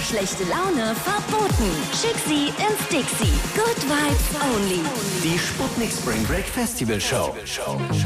schlechte Laune verboten. Schick sie ins Dixie. Good Vibes Only. Die Sputnik Spring Break Festival Show.